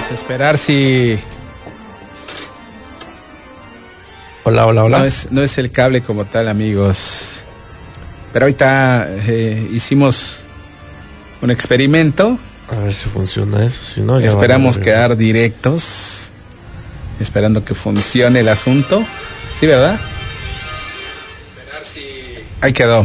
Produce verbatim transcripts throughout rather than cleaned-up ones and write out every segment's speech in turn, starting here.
Esperar si... Hola, hola, hola. No es, no es el cable como tal, amigos. Pero ahorita eh, hicimos un experimento. A ver si funciona eso, si no ya esperamos quedar directos, esperando que funcione el asunto. Sí, ¿verdad? Esperar si... Ahí quedó.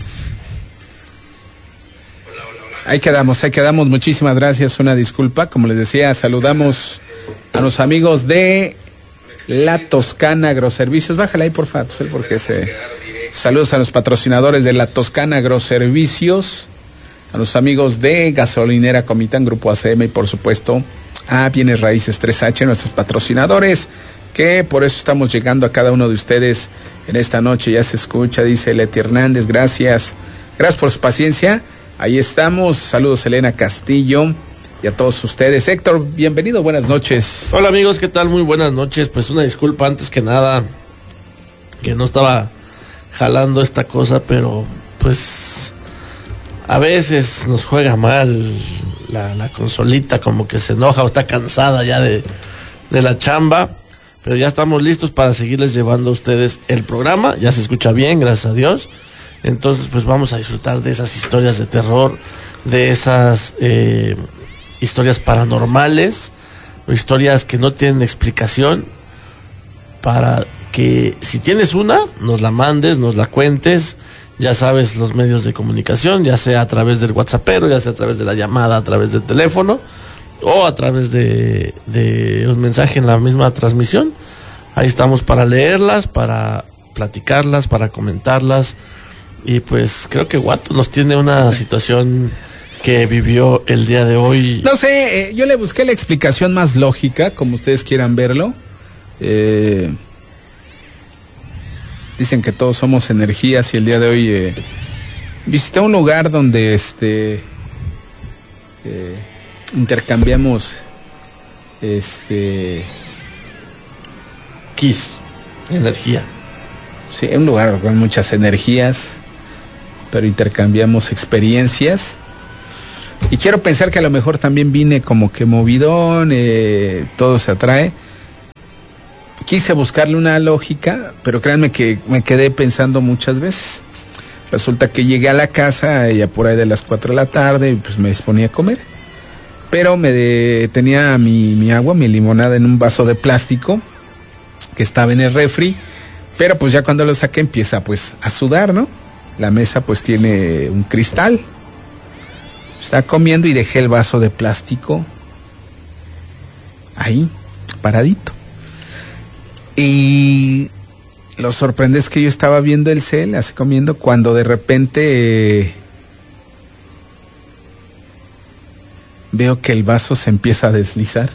Ahí quedamos, ahí quedamos. Muchísimas gracias. Una disculpa. Como les decía, saludamos a los amigos de La Toscana Agroservicios. Bájale ahí, por favor, porque se... Saludos a los patrocinadores de La Toscana Agroservicios, a los amigos de Gasolinera Comitán, Grupo A C M y por supuesto a Bienes Raíces tres H, nuestros patrocinadores, que por eso estamos llegando a cada uno de ustedes en esta noche. Ya se escucha, dice Leti Hernández, gracias, gracias por su paciencia. Ahí estamos, saludos Elena Castillo y a todos ustedes. Héctor, bienvenido, buenas noches. Hola amigos, ¿qué tal? Muy buenas noches. Pues una disculpa antes que nada, que no estaba jalando esta cosa, pero pues a veces nos juega mal la, la consolita, como que se enoja o está cansada ya de, de la chamba, pero ya estamos listos para seguirles llevando a ustedes el programa. Ya se escucha bien, gracias a Dios. Entonces pues vamos a disfrutar de esas historias de terror, de esas eh, historias paranormales, o historias que no tienen explicación, para que si tienes una, nos la mandes, nos la cuentes. Ya sabes, los medios de comunicación, ya sea a través del WhatsAppero, ya sea a través de la llamada, a través del teléfono, o a través de, de un mensaje en la misma transmisión. Ahí estamos para leerlas, para platicarlas, para comentarlas. Y pues creo que Guato nos tiene una situación que vivió el día de hoy. No sé, eh, yo le busqué la explicación más lógica, como ustedes quieran verlo. Eh, dicen que todos somos energías y el día de hoy eh, visité un lugar donde este eh, intercambiamos este Kiss, energía. Sí, un lugar con muchas energías, pero intercambiamos experiencias. Y quiero pensar que a lo mejor también vine como que movidón, eh, todo se atrae. Quise buscarle una lógica, pero créanme que me quedé pensando muchas veces. Resulta que llegué a la casa ya por ahí de las cuatro de la tarde y pues me disponía a comer. Pero me de, tenía mi, mi agua, mi limonada en un vaso de plástico que estaba en el refri. Pero pues ya cuando lo saqué empieza pues a sudar, ¿no? La mesa pues tiene un cristal. Estaba comiendo y dejé el vaso de plástico ahí, paradito. Y lo sorprendente es que yo estaba viendo el cel, así comiendo, cuando de repente eh, veo que el vaso se empieza a deslizar.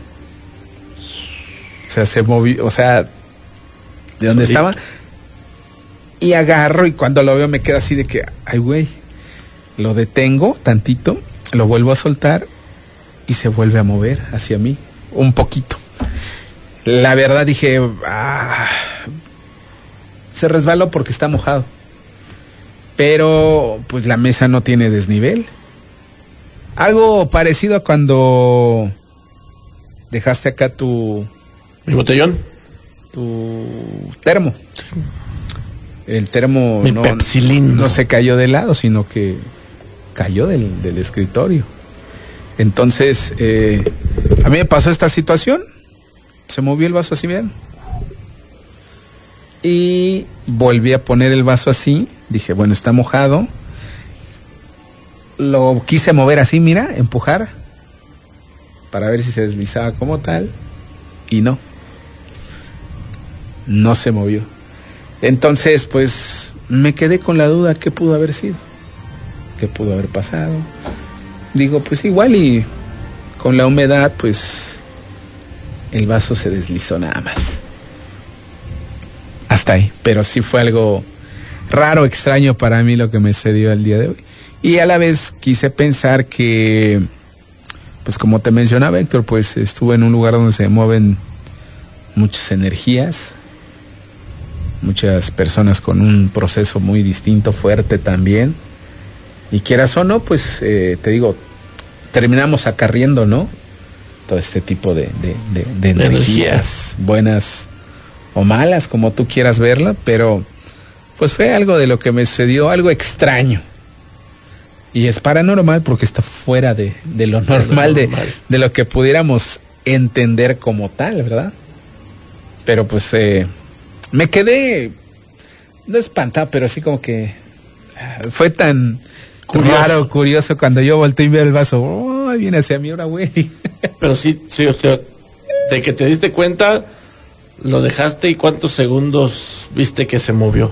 O sea, se movió, o sea, de donde sí estaba. Y agarro y cuando lo veo me queda así de que, ay güey, lo detengo tantito, lo vuelvo a soltar y se vuelve a mover hacia mí, un poquito. La verdad dije, ah, se resbaló porque está mojado. Pero pues la mesa no tiene desnivel. Algo parecido a cuando dejaste acá tu... ¿Mi botellón? Tu termo. Sí. El termo Mi no, no se cayó de lado, sino que cayó del, del escritorio. Entonces, eh, a mí me pasó esta situación. Se movió el vaso así bien. Y volví a poner el vaso así. Dije, bueno, está mojado. Lo quise mover así, mira, empujar, para ver si se deslizaba como tal. Y no. No se movió. Entonces, pues, me quedé con la duda, ¿qué pudo haber sido? ¿Qué pudo haber pasado? Digo, pues igual y con la humedad, pues, el vaso se deslizó nada más. Hasta ahí. Pero sí fue algo raro, extraño para mí lo que me sucedió el día de hoy. Y a la vez quise pensar que, pues como te mencionaba Héctor, pues estuve en un lugar donde se mueven muchas energías, muchas personas con un proceso muy distinto, fuerte también, y quieras o no, pues eh, te digo, terminamos acarriendo, ¿no? todo este tipo de, de, de, de energías, buenas o malas, como tú quieras verla, pero pues fue algo de lo que me sucedió, algo extraño. Y es paranormal porque está fuera de, de lo normal, de, de lo que pudiéramos entender como tal, ¿verdad? Pero pues eh, me quedé, no espantado, pero así como que fue tan curioso. Raro, curioso, cuando yo volteé y vi el vaso, oh, viene hacia mí ahora, güey. Pero sí, sí, o sea, de que te diste cuenta, lo dejaste y cuántos segundos viste que se movió.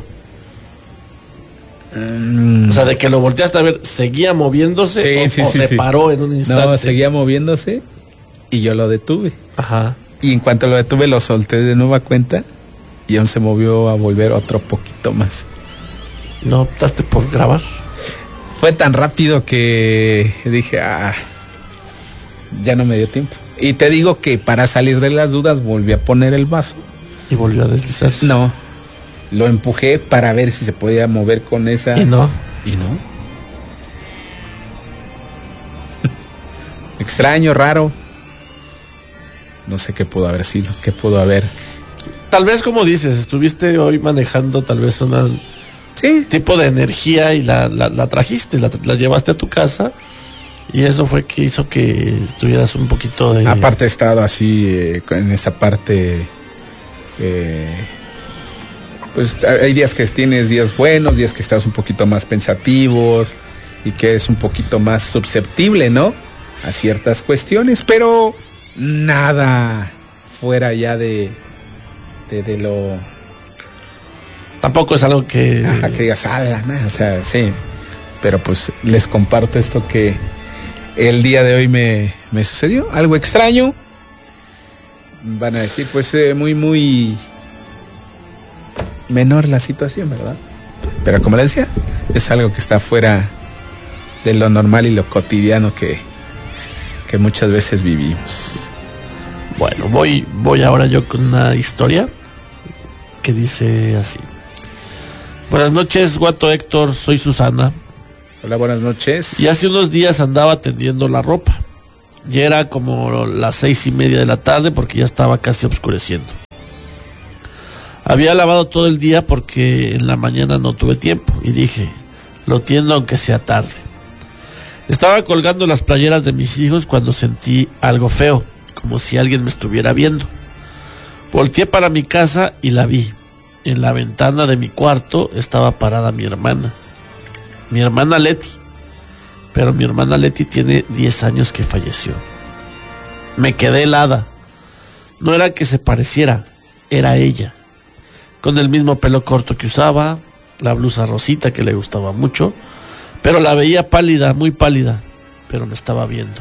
O sea, de que lo volteaste a ver, ¿seguía moviéndose sí, o, sí, o sí, se sí. paró en un instante? No, seguía moviéndose y yo lo detuve. Ajá. Y en cuanto lo detuve, lo solté de nueva cuenta y aún se movió a volver otro poquito más. ¿No optaste por grabar? Fue tan rápido que dije, ah, ya no me dio tiempo. Y te digo que para salir de las dudas volví a poner el vaso. ¿Y volvió a deslizarse? No. Lo empujé para ver si se podía mover con esa... Y no. Y no. Extraño, raro. No sé qué pudo haber sido, qué pudo haber. Tal vez, como dices, estuviste hoy manejando tal vez un sí. tipo de energía y la, la, la trajiste, la, la llevaste a tu casa y eso fue que hizo que estuvieras un poquito de... Aparte he estado así eh, en esa parte... Eh, pues hay días que tienes días buenos, días que estás un poquito más pensativos y que es un poquito más susceptible, ¿no? A ciertas cuestiones, pero nada fuera ya de de, de lo... Tampoco es algo que... Ajá, que digas, ala, o sea, sí, pero pues les comparto esto que el día de hoy me, me sucedió, algo extraño, van a decir, pues eh, muy, muy... menor la situación, ¿verdad? Pero como les decía, es algo que está fuera de lo normal y lo cotidiano que, que muchas veces vivimos. Bueno, voy, voy ahora yo con una historia que dice así. Buenas noches, Guato Héctor, soy Susana. Hola, buenas noches. Y hace unos días andaba tendiendo la ropa. Ya era como las seis y media de la tarde porque ya estaba casi oscureciendo. Había lavado todo el día porque en la mañana no tuve tiempo y dije, lo tiendo aunque sea tarde. Estaba colgando las playeras de mis hijos cuando sentí algo feo, como si alguien me estuviera viendo. Volteé para mi casa y la vi. En la ventana de mi cuarto estaba parada mi hermana, mi hermana Leti, pero mi hermana Leti tiene diez años que falleció. Me quedé helada. No era que se pareciera, era ella. Con el mismo pelo corto que usaba, la blusa rosita que le gustaba mucho, pero la veía pálida, muy pálida, pero me estaba viendo.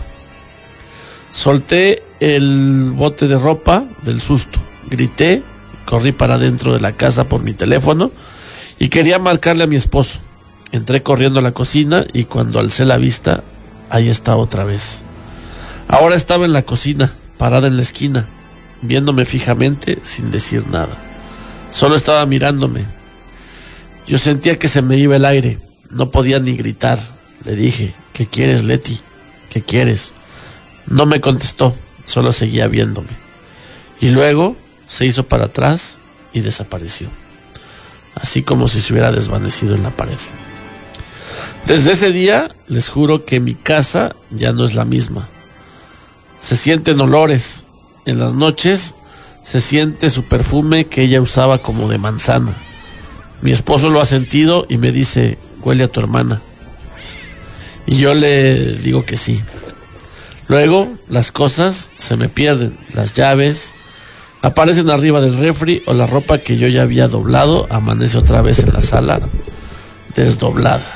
Solté el bote de ropa del susto, grité, corrí para dentro de la casa por mi teléfono y quería marcarle a mi esposo. Entré corriendo a la cocina y cuando alcé la vista, ahí estaba otra vez. Ahora estaba en la cocina, parada en la esquina, viéndome fijamente sin decir nada. Solo estaba mirándome. Yo sentía que se me iba el aire. No podía ni gritar. Le dije, ¿qué quieres, Leti? ¿Qué quieres? No me contestó, solo seguía viéndome. Y luego se hizo para atrás y desapareció. Así como si se hubiera desvanecido en la pared. Desde ese día, les juro que mi casa ya no es la misma. Se sienten olores. En las noches se siente su perfume que ella usaba como de manzana. Mi esposo lo ha sentido y me dice, huele a tu hermana. Y yo le digo que sí. Luego las cosas se me pierden, las llaves aparecen arriba del refri o la ropa que yo ya había doblado amanece otra vez en la sala desdoblada,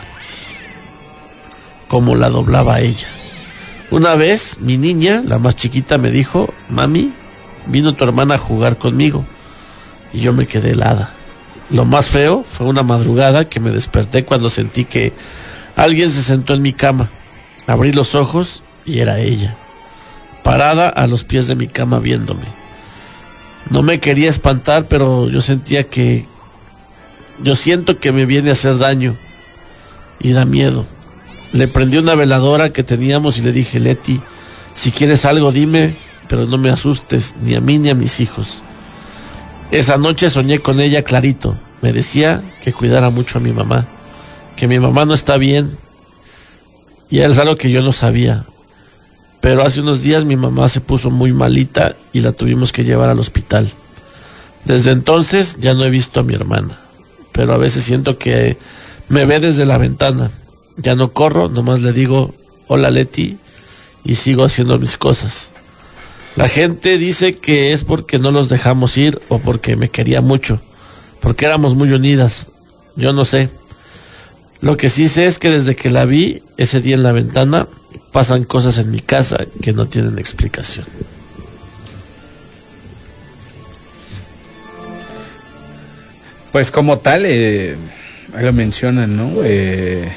como la doblaba ella. Una vez mi niña, la más chiquita, me dijo, mami, vino tu hermana a jugar conmigo, y yo me quedé helada. Lo más feo fue una madrugada que me desperté cuando sentí que alguien se sentó en mi cama. Abrí los ojos y era ella, parada a los pies de mi cama viéndome. No me quería espantar, pero yo sentía que... Yo siento que me viene a hacer daño y da miedo. Le prendí una veladora que teníamos y le dije, Leti, si quieres algo dime, pero no me asustes, ni a mí ni a mis hijos. Esa noche soñé con ella clarito. Me decía que cuidara mucho a mi mamá, que mi mamá no está bien, y es algo que yo no sabía. Pero hace unos días mi mamá se puso muy malita y la tuvimos que llevar al hospital. Desde entonces ya no he visto a mi hermana, pero a veces siento que me ve desde la ventana. Ya no corro, nomás le digo hola Leti y sigo haciendo mis cosas. La gente dice que es porque no los dejamos ir o porque me quería mucho, porque éramos muy unidas. Yo no sé. Lo que sí sé es que desde que la vi ese día en la ventana, pasan cosas en mi casa que no tienen explicación. Pues como tal, eh, ahí lo mencionan, ¿no? Eh,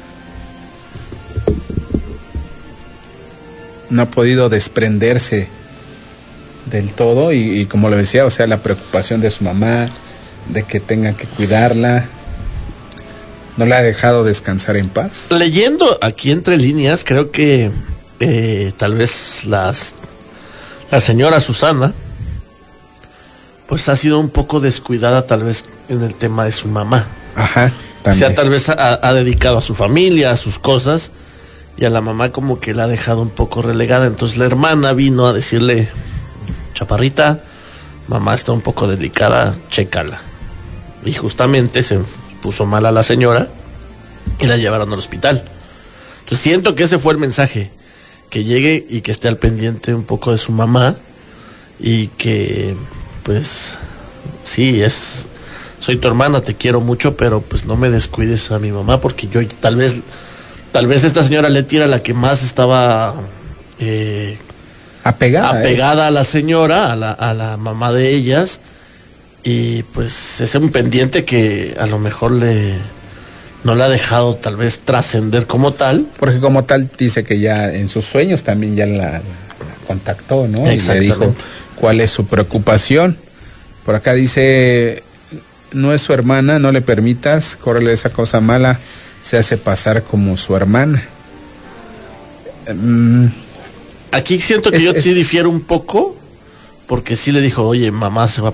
no ha podido desprenderse del todo y, y como lo decía, o sea, la preocupación de su mamá, de que tenga que cuidarla, no la ha dejado descansar en paz. Leyendo aquí entre líneas, creo que eh, tal vez las la señora Susana pues ha sido un poco descuidada tal vez en el tema de su mamá. Ajá, también. O sea, tal vez ha, ha dedicado a su familia, a sus cosas, y a la mamá como que la ha dejado un poco relegada. Entonces la hermana vino a decirle, chaparrita, mamá está un poco delicada, chécala. Y justamente se puso mal a la señora y la llevaron al hospital. Entonces siento que ese fue el mensaje, que llegue y que esté al pendiente un poco de su mamá y que pues sí, es soy tu hermana, te quiero mucho, pero pues no me descuides a mi mamá, porque yo tal vez tal vez esta señora Leti era la que más estaba eh, apegada, apegada eh. a la señora, a la, a la mamá de ellas, y pues es un pendiente que a lo mejor le no le ha dejado tal vez trascender como tal. Porque como tal dice que ya en sus sueños también ya la, la contactó, ¿no? Y le dijo cuál es su preocupación. Por acá dice, no es su hermana, no le permitas, córrele esa cosa mala, se hace pasar como su hermana. Mm. Aquí siento que es, yo es... sí difiero un poco, porque sí le dijo, oye, mamá se va